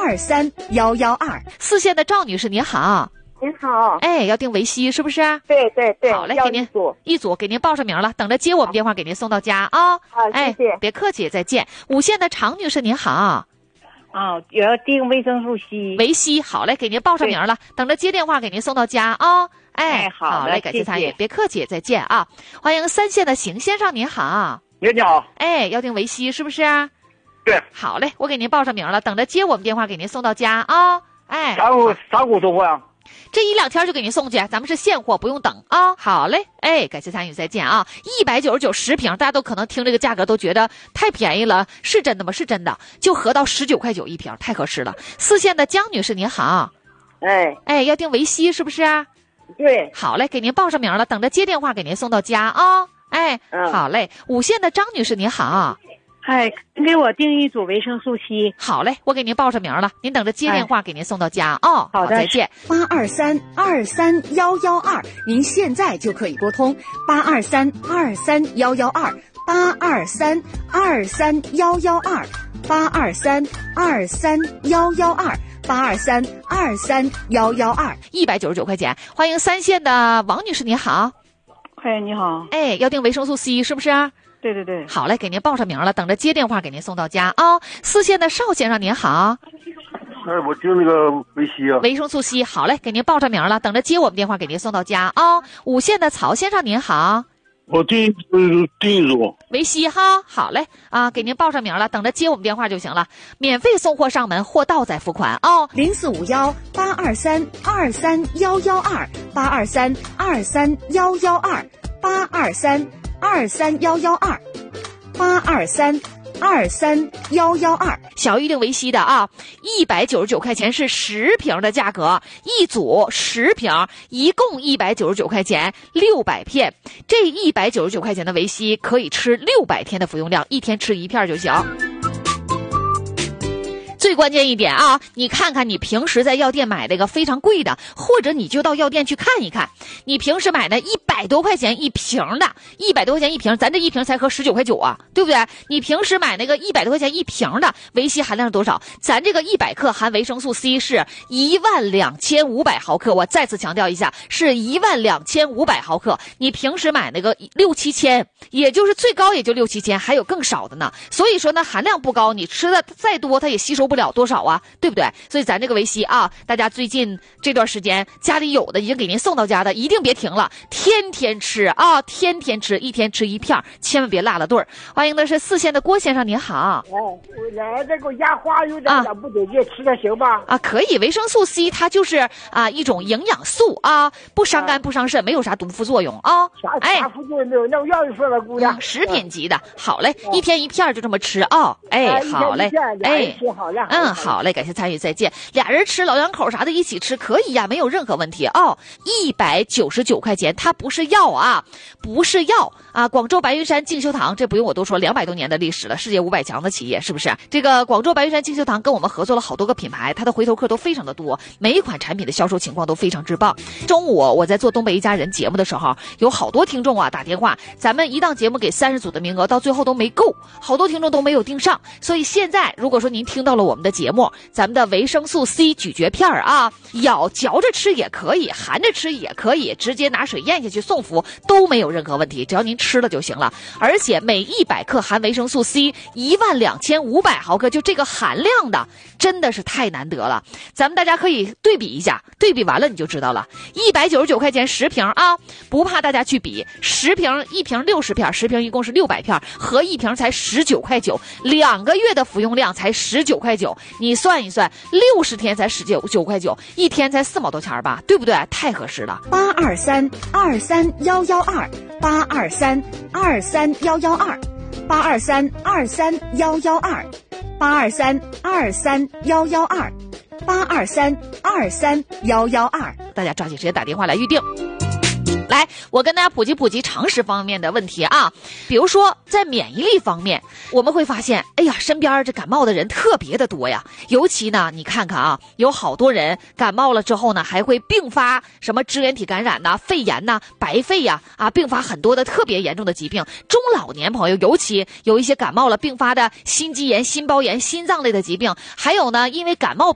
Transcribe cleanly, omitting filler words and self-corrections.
823-112。 四县的赵女士您好。 您好， 哎，要订维 C 是不是？ 对对对， 好嘞，给您一组，给您报上名了，等着接我们电话给您送到家啊。 好，谢谢， 别客气，再见。五县的常女士您好。 我要订维生素 C。 维 C 好嘞，给您报上名了，等着接电话给您送到家啊。好嘞，感谢参与，别客气，再见啊。欢迎三县的邢先生您好。 你好。 要订维 C 是不是？ 对。 好嘞，我给您报上名了，等着接我们电话给您送到家啊。 啥股送货呀？ 这1-2天就给您送去，咱们是现货，不用等啊。好嘞，感谢参与，再见啊。19910瓶，大家都可能听这个价格都觉得太便宜了，是真的吗？是真的，就合到19.9块一瓶，太合适了。四县的江女士您好。要订维 C 是不是？ 对。 好嘞，给您报上名了，等着接电话给您送到家啊。好嘞。五县的张女士您好。 给我订一组维生素 C。 好嘞，我给您报上名了，您等着接电话给您送到家哦。 好的， 再见。 823-23112，您现在就可以拨通823-23112。823-23112。823-23112。823-23112，199 块钱。欢迎三县的王女士您好。 你好。 要订维生素 C 是不是？ 对对对。 好嘞，给您报上名了，等着接电话给您送到家啊。四县的邵先生您好。 我订那个维 C 啊。 维生素 C 好嘞，给您报上名了，等着接我们电话给您送到家啊。五县的曹先生您好。 我订一组维 C 哈。好嘞啊，给您报上名了，等着接我们电话就行了，免费送货上门，货到再付款哦。 0451-823-23112。823-23112。823-23112。823-23112。 小预定维 C 的啊，199块钱是10瓶的价格，一组10瓶，一共199块钱，600片。这199块钱的维 C 可以吃600天的服用量，一天吃1片就行。最关键一点啊，你看看你平时在药店买那个非常贵的，或者你就到药店去看一看，你平时买的100多块钱一瓶的，100多块钱一瓶，咱这一瓶才合19.9块啊，对不对？你平时买那个100多块钱一瓶的维 C 含量是多少？咱这个100克含维生素 C 是12500毫克，我再次强调一下，是12500毫克。你平时买那个6-7千，也就是最高也就6-7千，还有更少的呢。所以说呢，含量不高，你吃的再多它也吸收不了多少啊，对不对？所以咱这个维 C 啊，大家最近这段时间家里有的已经给您送到家的，一定别停了，天天吃啊，天天吃，一天吃1片，千万别落了队儿。欢迎的是四县的郭先生，您好。 我这个牙花有点不对劲，吃点行吧？ 可以，维生素 C 它就是一种营养素啊，不伤肝不伤肾，没有啥毒副作用啊。 啥副作用没有？那我要你说了，姑娘。 食品级的，好嘞，一天1片就这么吃啊。好嘞， 好嘞。 好嘞，感谢参与，再见。俩人吃，老两口啥的一起吃可以呀，没有任何问题哦。199块钱，它不是药啊，不是药啊。广州白云山敬修堂，这不用我多说，200多年的历史了，世界500强的企业，是不是？这个广州白云山敬修堂跟我们合作了好多个品牌，它的回头客都非常的多，每一款产品的销售情况都非常之棒。中午我在做东北一家人节目的时候，有好多听众打电话，咱们一档节目给30组的名额，到最后都没够，好多听众都没有订上。所以现在如果说您听到了我们的节目，咱们的维生素 C 咀嚼片嚼着吃也可以，含着吃也可以，直接拿水咽下去送服都没有任何问题，只要您吃了就行了。而且每100克含维生素 C 12500毫克，就这个含量的真的是太难得了。咱们大家可以对比一下，对比完了你就知道了。199块钱10瓶啊，不怕大家去比，10瓶一瓶60片，10瓶一共是600片，合一瓶才19.9块，2个月的服用量才19.9块，你算一算，60天才19.9块，一天才4毛多钱吧，对不对？太合适了。 823-23112。823-23112。823-23112。823-23112。823-23112。 大家抓紧时间打电话来预定。来，我跟大家普及常识方面的问题啊，比如说在免疫力方面，我们会发现，身边这感冒的人特别的多呀。尤其呢，你看看啊，有好多人感冒了之后呢，还会并发什么支原体感染呐、肺炎呐、白肺呀，并发很多的特别严重的疾病。中老年朋友尤其有一些感冒了并发的心肌炎、心包炎、心脏类的疾病，还有呢，因为感冒